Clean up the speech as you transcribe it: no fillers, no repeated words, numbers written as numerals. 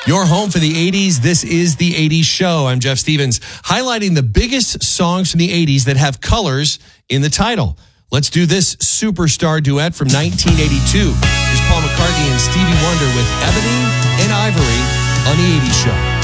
Your home for the 80s. This is the 80s Show. I'm Jeff Stevens, highlighting the biggest songs from the 80s that have colors in the title. Let's do this superstar duet from 1982. Here's Paul McCartney and Stevie Wonder with Ebony and Ivory on the 80s Show.